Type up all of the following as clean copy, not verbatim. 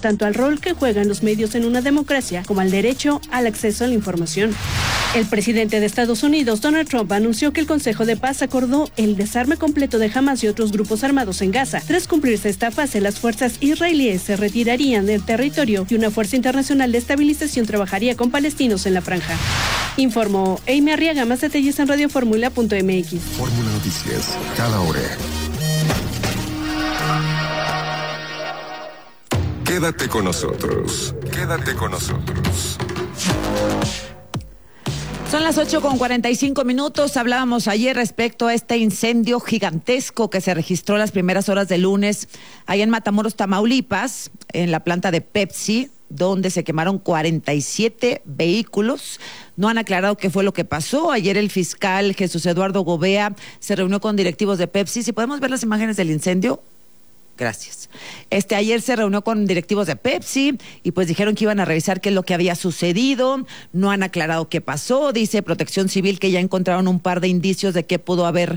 tanto al rol que juegan los medios en una democracia como al derecho al acceso a la información. El presidente de Estados Unidos, Donald Trump, anunció que el Consejo de Paz acordó el desarme completo de Hamas y otros grupos armados en Gaza. Tras cumplirse esta fase, las fuerzas israelíes se retirarían del territorio y una fuerza internacional de estabilización trabajaría con palestinos en la franja. Informó Amy Arriaga. Más detalles en radioformula.mx. Fórmula Noticias, cada hora. Quédate con nosotros. Quédate con nosotros. Son las 8:45. Hablábamos ayer respecto a este incendio gigantesco que se registró las primeras horas del lunes ahí en Matamoros, Tamaulipas, en la planta de Pepsi, donde se quemaron 47 vehículos. No han aclarado qué fue lo que pasó. Ayer el fiscal Jesús Eduardo Gobea se reunió con directivos de Pepsi. Si podemos ver las imágenes del incendio. Gracias. Ayer se reunió con directivos de Pepsi y pues dijeron que iban a revisar qué es lo que había sucedido. No han aclarado qué pasó. Dice Protección Civil que ya encontraron un par de indicios de qué pudo haber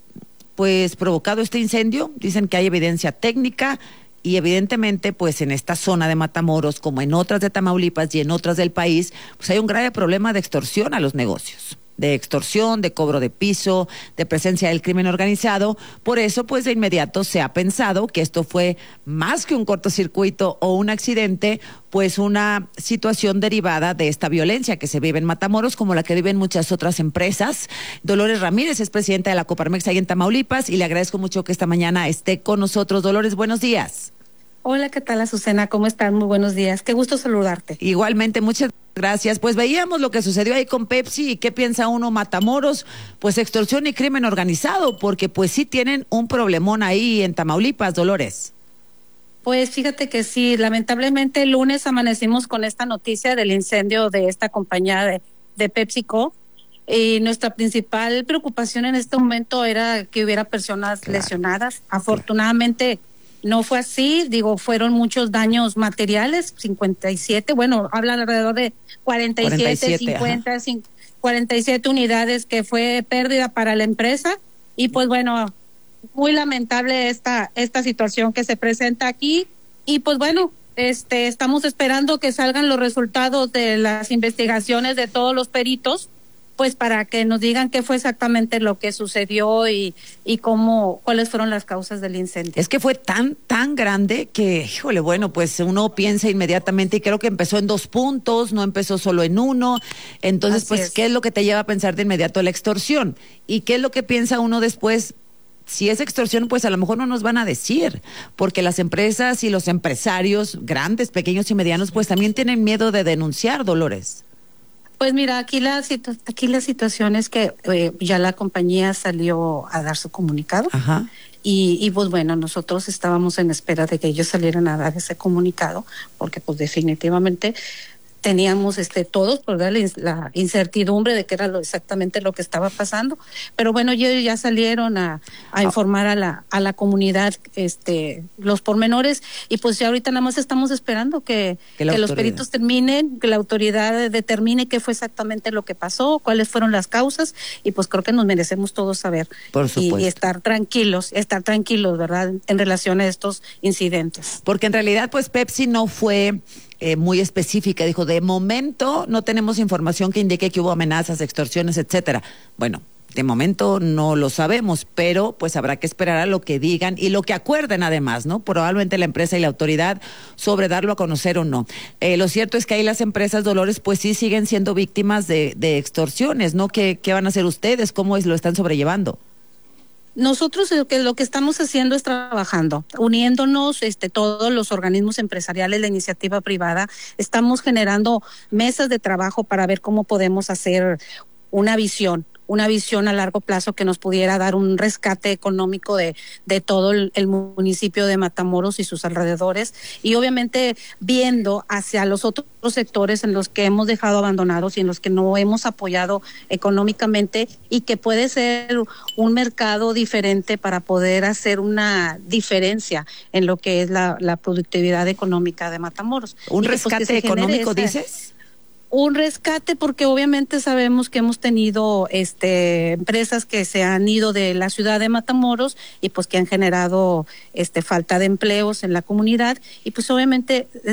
pues provocado este incendio. Dicen que hay evidencia técnica y evidentemente pues en esta zona de Matamoros, como en otras de Tamaulipas y en otras del país, pues hay un grave problema de extorsión a los negocios. De extorsión, de cobro de piso, de presencia del crimen organizado. Por eso, pues de inmediato se ha pensado que esto fue más que un cortocircuito o un accidente, pues una situación derivada de esta violencia que se vive en Matamoros, como la que viven muchas otras empresas. Dolores Ramírez es presidenta de la Coparmex ahí en Tamaulipas y le agradezco mucho que esta mañana esté con nosotros. Dolores, buenos días. Hola, ¿qué tal, Azucena? ¿Cómo están? Muy buenos días. Qué gusto saludarte. Igualmente, muchas gracias. Pues veíamos lo que sucedió ahí con Pepsi y qué piensa uno, Matamoros, pues extorsión y crimen organizado, porque pues sí tienen un problemón ahí en Tamaulipas, Dolores. Pues fíjate que sí, lamentablemente el lunes amanecimos con esta noticia del incendio de esta compañía de PepsiCo. Y nuestra principal preocupación en este momento era que hubiera personas lesionadas. Afortunadamente no fue así, fueron muchos daños materiales, 57, hablan alrededor de 47, 50, 47 unidades que fue pérdida para la empresa y pues muy lamentable esta situación que se presenta aquí y pues estamos esperando que salgan los resultados de las investigaciones de todos los peritos, pues para que nos digan qué fue exactamente lo que sucedió y cuáles fueron las causas del incendio. Es que fue tan grande que, pues uno piensa inmediatamente y creo que empezó en 2 puntos, no empezó solo en uno. Entonces, ¿qué es lo que te lleva a pensar de inmediato? La extorsión. ¿Y qué es lo que piensa uno después? Si es extorsión, pues a lo mejor no nos van a decir, porque las empresas y los empresarios, grandes, pequeños y medianos, pues también tienen miedo de denunciar, Dolores. Pues mira, aquí la situación es que ya la compañía salió a dar su comunicado. Ajá. Y pues nosotros estábamos en espera de que ellos salieran a dar ese comunicado, porque pues definitivamente teníamos todos la incertidumbre de qué era exactamente lo que estaba pasando, pero ellos ya salieron a informar a la comunidad los pormenores y pues ya ahorita nada más estamos esperando que los peritos terminen, que la autoridad determine qué fue exactamente lo que pasó, cuáles fueron las causas y pues creo que nos merecemos todos saber y estar tranquilos, ¿verdad? En relación a estos incidentes. Porque en realidad pues Pepsi no fue muy específica, dijo, de momento no tenemos información que indique que hubo amenazas, extorsiones, etcétera. Bueno, de momento no lo sabemos, pero pues habrá que esperar a lo que digan y lo que acuerden además, ¿no? Probablemente la empresa y la autoridad sobre darlo a conocer o no. Lo cierto es que ahí las empresas, Dolores, pues sí siguen siendo víctimas de extorsiones, ¿no? ¿Qué van a hacer ustedes? ¿Cómo lo están sobrellevando? Nosotros lo que estamos haciendo es trabajando, uniéndonos todos los organismos empresariales, la iniciativa privada, estamos generando mesas de trabajo para ver cómo podemos hacer una visión a largo plazo que nos pudiera dar un rescate económico de todo el municipio de Matamoros y sus alrededores y obviamente viendo hacia los otros sectores en los que hemos dejado abandonados y en los que no hemos apoyado económicamente y que puede ser un mercado diferente para poder hacer una diferencia en lo que es la productividad económica de Matamoros. ¿Un rescate económico dices? Un rescate porque obviamente sabemos que hemos tenido empresas que se han ido de la ciudad de Matamoros y pues que han generado falta de empleos en la comunidad y pues obviamente